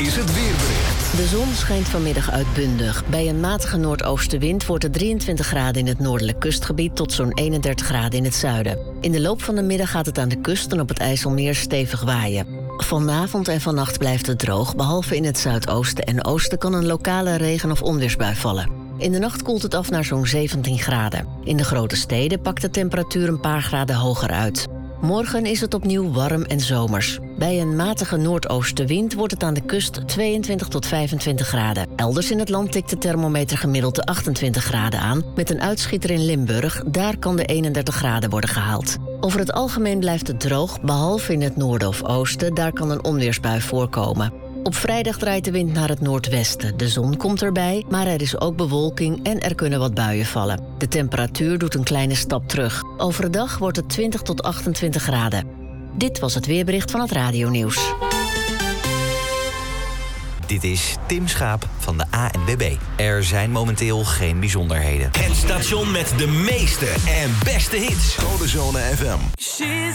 is het weerbericht. De zon schijnt vanmiddag uitbundig. Bij een matige noordoostenwind wordt het 23 graden in het noordelijk kustgebied tot zo'n 31 graden in het zuiden. In de loop van de middag gaat het aan de kust en op het IJsselmeer stevig waaien. Vanavond en vannacht blijft het droog, behalve in het zuidoosten en oosten kan een lokale regen- of onweersbui vallen. In de nacht koelt het af naar zo'n 17 graden. In de grote steden pakt de temperatuur een paar graden hoger uit. Morgen is het opnieuw warm en zomers. Bij een matige noordoostenwind wordt het aan de kust 22 tot 25 graden. Elders in het land tikt de thermometer gemiddeld de 28 graden aan. Met een uitschieter in Limburg, daar kan de 31 graden worden gehaald. Over het algemeen blijft het droog, behalve in het noorden of oosten. Daar kan een onweersbui voorkomen. Op vrijdag draait de wind naar het noordwesten. De zon komt erbij, maar er is ook bewolking en er kunnen wat buien vallen. De temperatuur doet een kleine stap terug. Overdag wordt het 20 tot 28 graden. Dit was het weerbericht van het Radio-nieuws. Dit is Tim Schaap van de ANWB. Er zijn momenteel geen bijzonderheden. Het station met de meeste en beste hits. Codezone FM.